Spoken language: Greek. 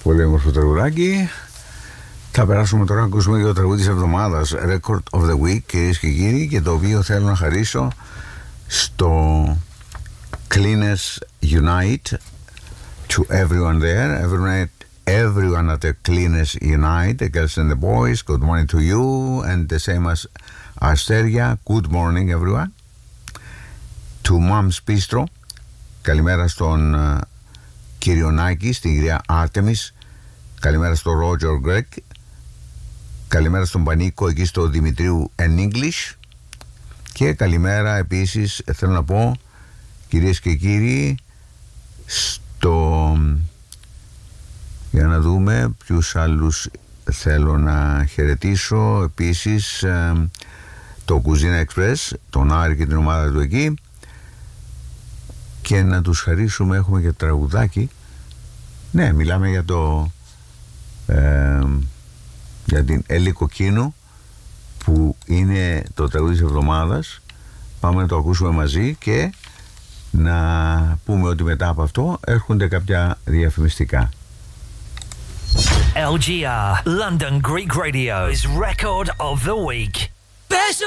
Πολύ όμορφο τραγουδάκι. Θα περάσουμε τώρα να ακούσουμε και το τραγούδι της εβδομάδας, Record of the Week, κυρίες και κύριοι, και το οποίο θέλω να χαρίσω στο Cleaners Unite, to everyone there, everyone at the Cleaners Unite, the girls and the boys, good morning to you, and the same as Asteria, good morning everyone. To Mom's Bistro, καλημέρα στον κύριο Νάκη, στην κυρία Άρτεμις, καλημέρα στον Ρότζερ Γκρέκ, καλημέρα στον Πανίκο εκεί στο Δημητρίου and English, και καλημέρα επίσης θέλω να πω, κυρίες και κύριοι, για να δούμε ποιους άλλους θέλω να χαιρετήσω. Επίσης το Κουζίνα Express, τον Άρη και την ομάδα του εκεί, και να τους χαρίσουμε, έχουμε και τραγουδάκι. Ναι, μιλάμε για για την Έλλη Κοκκίνου, που είναι το τραγούδι της εβδομάδας. Πάμε να το ακούσουμε μαζί και να πούμε ότι μετά από αυτό έρχονται κάποια διαφημιστικά. LGR London Greek Radio's Record of the Week.